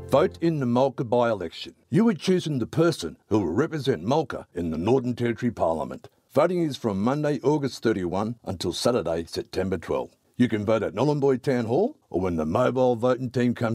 Vote in the Mulga by-election. You are choosing the person who will represent Mulga in the Northern Territory Parliament. Voting is from Monday, August 31 until Saturday, September 12. You can vote at Nhulunbuy Town Hall or when the mobile voting team comes